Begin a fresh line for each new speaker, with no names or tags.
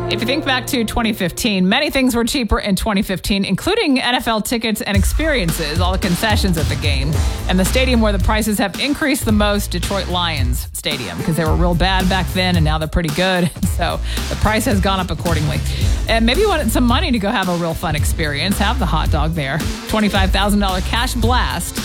If you think back to 2015, many things were cheaper in 2015, including NFL tickets and experiences, all the concessions at the game. And the stadium where the prices have increased the most, Detroit Lions Stadium, because they were real bad back then and now they're pretty good. So the price has gone up accordingly. And maybe you wanted some money to go have a real fun experience. Have the hot dog there. $25,000 cash blast